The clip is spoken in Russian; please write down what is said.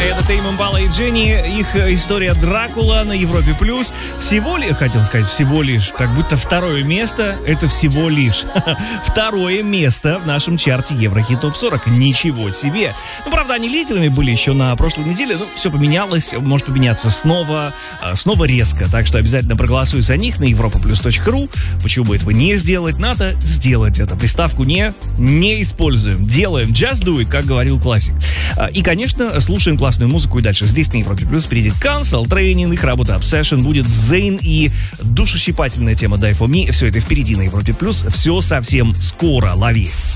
Это Тейм Импала и Дженни. Их история Дракула на Европе Плюс. Всего лишь, как будто второе место. Это всего лишь второе место в нашем чарте Еврохит Топ 40. Ничего себе. Ну, правда, они лидерами были еще на прошлой неделе. Ну, все поменялось. Может поменяться снова резко. Так что обязательно проголосуй за них на europaplus.ru. Почему бы этого не сделать? Надо сделать это. Приставку не используем. Делаем. Just do it, как говорил классик. И, конечно, слушаем классную музыку и дальше. Здесь на Европе Плюс впереди Cancel, Training, их работа Obsession, будет Zayn и душещипательная тема Die For Me. Все это впереди на Европе Плюс. Все совсем скоро. Лови.